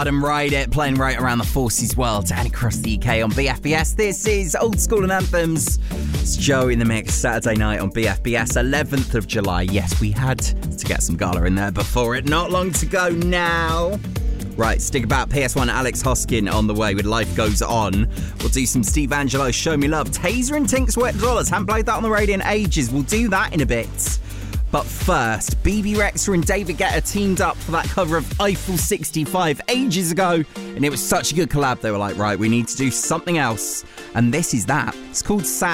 And Ride It, playing right around the Forces world and across the UK on BFBS. This is Old School and Anthems. It's Joe in the mix, Saturday night on BFBS, 11th of July. Yes, we had to get some Gala in there before it. Not long to go now. Right, stick about. PS1, Alex Hoskin on the way with Life Goes On. We'll do some Steve Angelo, Show Me Love. Taser and Tink's Wet Dollars. Haven't played that on the radio in ages. We'll do that in a bit. But first, BB Rexha and David Guetta teamed up for that cover of Eiffel 65 ages ago. And it was such a good collab, they were like, right, we need to do something else. And this is that. It's called Sad.